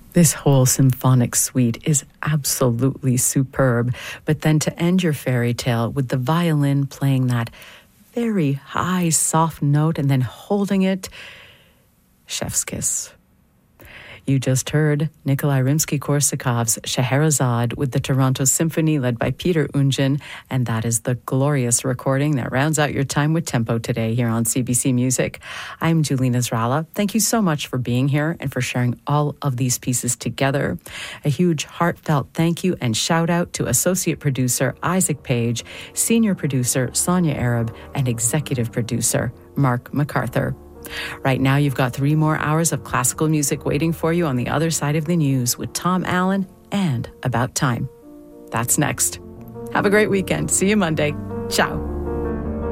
This whole symphonic suite is absolutely superb. But then to end your fairy tale with the violin playing that very high, soft note and then holding it, chef's kiss. You just heard Nikolai Rimsky-Korsakov's Scheherazade with the Toronto Symphony led by Peter Unjin, and that is the glorious recording that rounds out your time with Tempo today here on CBC Music. I'm Julina Zrala. Thank you so much for being here and for sharing all of these pieces together. A huge heartfelt thank you and shout out to Associate Producer Isaac Page, Senior Producer Sonia Arab, and Executive Producer Mark MacArthur. Right now, you've got 3 more hours of classical music waiting for you on the other side of the news with Tom Allen and About Time. That's next. Have a great weekend. See you Monday. Ciao.